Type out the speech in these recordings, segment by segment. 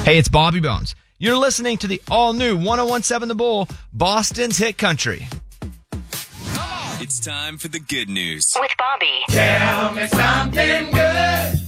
Hey, it's Bobby Bones. You're listening to the all-new 101.7 The Bull, Boston's hit country. It's time for the good news. With Bobby. Tell me something good.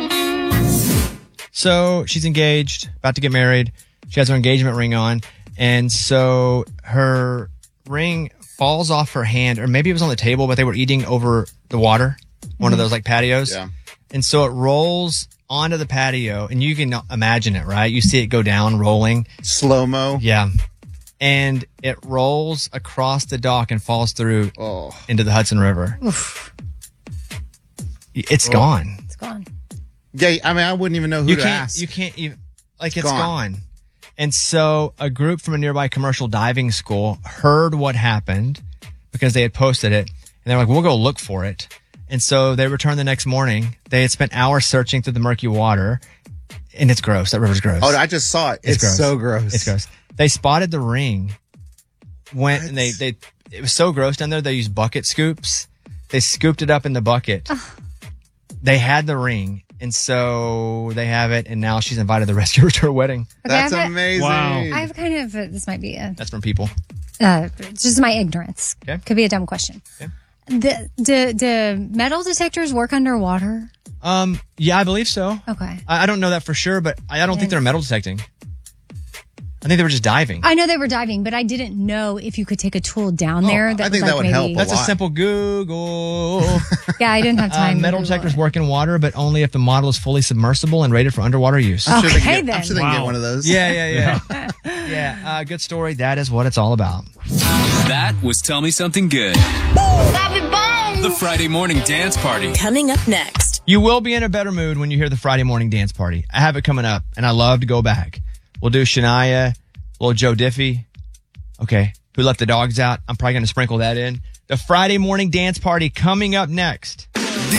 So she's engaged, about to get married. She has her engagement ring on. And so her ring falls off her hand, or maybe it was on the table, but they were eating over the water, one of those like patios. Yeah. And so it rolls onto the patio, and you can imagine it, right? You see it go down, rolling. Slow-mo. Yeah. And it rolls across the dock and falls through into the Hudson River. Oof. It's gone. It's gone. Yeah, I mean, I wouldn't even know who to ask. You can't even, like, it's gone. And so a group from a nearby commercial diving school heard what happened because they had posted it. And they're like, we'll go look for it. And so they returned the next morning. They had spent hours searching through the murky water. And it's gross. That river's gross. Oh, I just saw it. It's gross. so gross. It's gross. They spotted the ring. And it was so gross down there. They used bucket scoops. They scooped it up in the bucket. They had the ring. And so they have it. And now she's invited the rescuer to her wedding. Okay, That's amazing. Wow. I have kind of, this might be That's from people. just my ignorance. Okay. Could be a dumb question. Okay. Do metal detectors work underwater? Yeah, I believe so. Okay. I don't know that for sure, but I don't think they're metal detecting. I think they were just diving. I know they were diving, but I didn't know if you could take a tool down there. That I think was that would maybe, help a That's a lot. simple Google. Yeah, I didn't have time. to Metal Google detectors it. work in water, but only if the model is fully submersible and rated for underwater use. I'm sure they Okay, can get, I'm then. sure they can get one of those. Yeah. Yeah, good story. That is what it's all about. That was Tell Me Something Good. Bobby Bones. The Friday morning dance party. Coming up next. You will be in a better mood when you hear the Friday morning dance party. I have it coming up, and I love to go back. We'll do Shania, little Joe Diffie. Okay, who left the dogs out? I'm probably going to sprinkle that in. The Friday morning dance party coming up next.